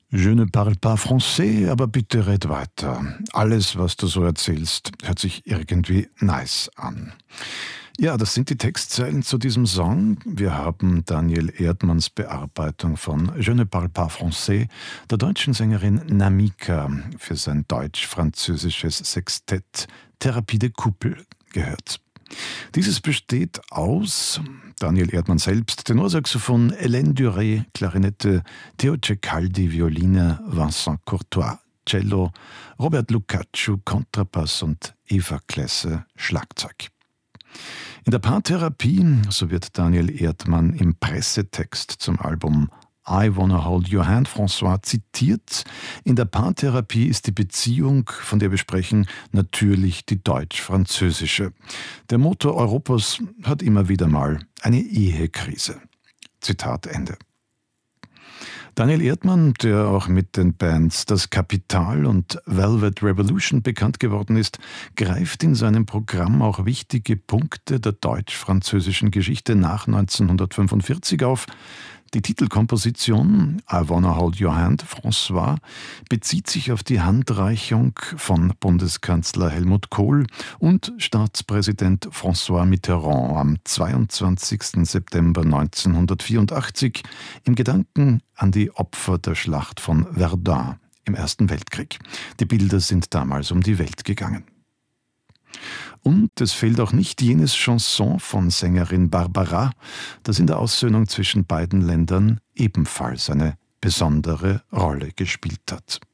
Je ne parle pas français, aber bitte red weiter. Alles, was du so erzählst, hört sich irgendwie nice an. Ja, das sind die Textzeilen zu diesem Song. Wir haben Daniel Erdmanns Bearbeitung von Je ne parle pas français der deutschen Sängerin Namika für sein deutsch-französisches Sextett Thérapie de Couple gehört. Dieses besteht aus Daniel Erdmann selbst, Tenorsaxophon, Hélène Duré, Klarinette, Theo Ceccaldi, Violine, Vincent Courtois, Cello, Robert Lucaccio, Kontrabass und Eva Klesse, Schlagzeug. In der Paartherapie, so wird Daniel Erdmann im Pressetext zum Album I Wanna Hold Your Hand, François, zitiert. In der Paartherapie ist die Beziehung, von der wir sprechen, natürlich die deutsch-französische. Der Motor Europas hat immer wieder mal eine Ehekrise. Zitat Ende. Daniel Erdmann, der auch mit den Bands Das Kapital und Velvet Revolution bekannt geworden ist, greift in seinem Programm auch wichtige Punkte der deutsch-französischen Geschichte nach 1945 auf. Die Titelkomposition I Wanna Hold Your Hand, François, bezieht sich auf die Handreichung von Bundeskanzler Helmut Kohl und Staatspräsident François Mitterrand am 22. September 1984 im Gedanken an die Opfer der Schlacht von Verdun im Ersten Weltkrieg. Die Bilder sind damals um die Welt gegangen. Und es fehlt auch nicht jenes Chanson von Sängerin Barbara, das in der Aussöhnung zwischen beiden Ländern ebenfalls eine besondere Rolle gespielt hat.